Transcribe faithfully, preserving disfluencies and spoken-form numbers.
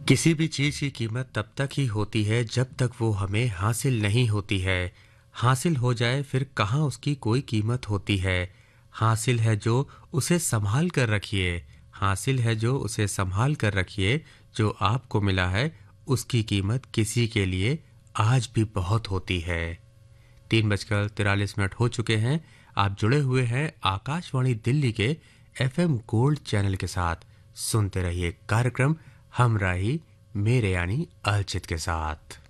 किसी भी चीज़ की कीमत तब तक ही होती है जब तक वो हमें हासिल नहीं होती है। हासिल हो जाए फिर कहाँ उसकी कोई कीमत होती है। हासिल है जो उसे संभाल कर रखिए। हासिल है जो उसे संभाल कर रखिए। जो आपको मिला है उसकी कीमत किसी के लिए आज भी बहुत होती है। तीन बजकर तिरालीस मिनट हो चुके हैं। आप जुड़े हुए हैं आकाशवाणी दिल्ली के एफएम गोल्ड चैनल के साथ। सुनते रहिए कार्यक्रम हमराही मेरे यानी अर्चित के साथ।